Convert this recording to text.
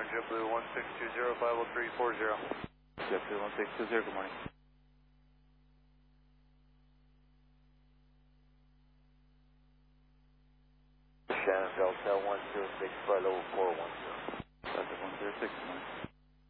JetBlue 1620-50340. JetBlue 1620, good morning. Shannon Delta 106, flight level 410. Delta 106, good morning.